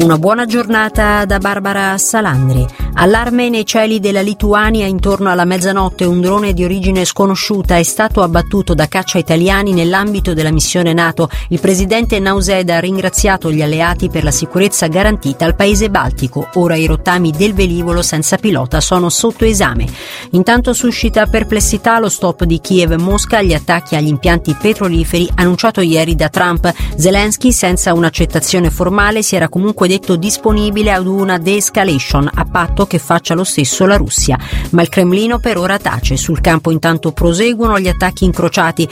Una buona giornata da Barbara Salandri. Allarme nei cieli della Lituania. Intorno alla mezzanotte un drone di origine sconosciuta è stato abbattuto da caccia italiani nell'ambito della missione NATO. Il presidente Nauseda ha ringraziato gli alleati per la sicurezza garantita al paese baltico. Ora i rottami del velivolo senza pilota sono sotto esame. Intanto suscita perplessità lo stop di Kiev-Mosca agli attacchi agli impianti petroliferi annunciato ieri da Trump. Zelensky, senza un'accettazione formale, si era comunque detto disponibile ad una de-escalation, a patto che faccia lo stesso la Russia. Ma il Cremlino per ora tace. Sul campo intanto proseguono gli attacchi incrociati.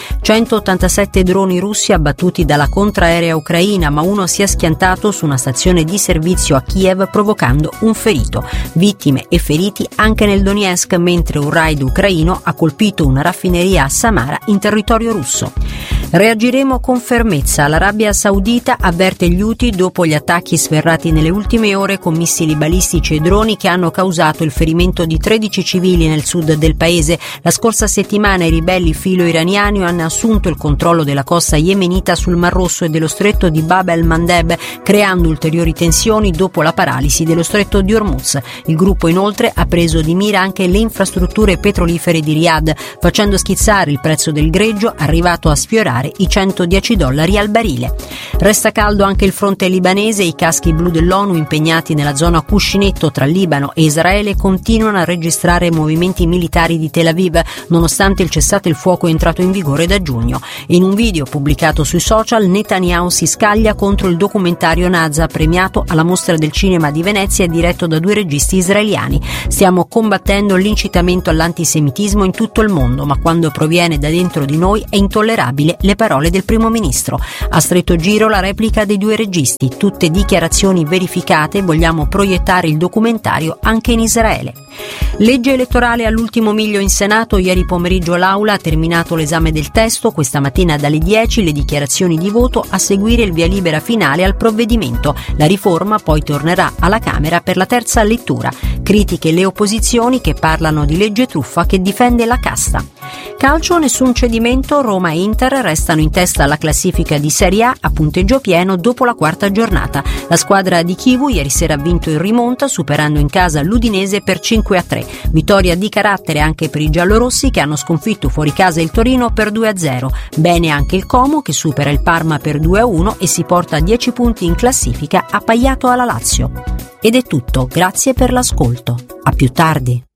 187 droni russi abbattuti dalla contraerea ucraina, ma uno si è schiantato su una stazione di servizio a Kiev provocando un ferito. Vittime e feriti anche nel Donetsk, mentre un raid ucraino ha colpito una raffineria a Samara in territorio russo. Reagiremo con fermezza. L'Arabia Saudita avverte gli Houthi dopo gli attacchi sferrati nelle ultime ore con missili balistici e droni che hanno causato il ferimento di 13 civili nel sud del paese. La scorsa settimana i ribelli filo-iraniani hanno assunto il controllo della costa yemenita sul Mar Rosso e dello stretto di Bab el-Mandeb, creando ulteriori tensioni dopo la paralisi dello stretto di Hormuz. Il gruppo inoltre ha preso di mira anche le infrastrutture petrolifere di Riyadh, facendo schizzare il prezzo del greggio, arrivato a sfiorare i $110 al barile. Resta caldo anche il fronte libanese. I caschi blu dell'ONU impegnati nella zona cuscinetto tra Libano e Israele continuano a registrare movimenti militari di Tel Aviv, nonostante il cessate il fuoco entrato in vigore da giugno. In un video pubblicato sui social, Netanyahu si scaglia contro il documentario Naza, premiato alla Mostra del Cinema di Venezia e diretto da 2 registi israeliani. Stiamo combattendo l'incitamento all'antisemitismo in tutto il mondo, ma quando proviene da dentro di noi è intollerabile. Le parole del primo ministro. A stretto giro la replica dei 2 registi, tutte dichiarazioni verificate. Vogliamo proiettare il documentario anche in Israele. Legge elettorale all'ultimo miglio in Senato. Ieri pomeriggio l'Aula ha terminato l'esame del testo. Questa mattina dalle 10 le dichiarazioni di voto, a seguire il via libera finale al provvedimento. La riforma poi tornerà alla Camera per la terza lettura. Critiche le opposizioni che parlano di legge truffa che difende la casta. Calcio, nessun cedimento. Roma e Inter restano in testa alla classifica di Serie A punteggio pieno dopo la 4ª giornata. La squadra di Chivu ieri sera ha vinto in rimonta, superando in casa l'Udinese per 5-3. Vittoria di carattere anche per i giallorossi, che hanno sconfitto fuori casa il Torino per 2-0. Bene anche il Como, che supera il Parma per 2-1 e si porta a 10 punti in classifica, appaiato alla Lazio. Ed è tutto, grazie per l'ascolto. A più tardi.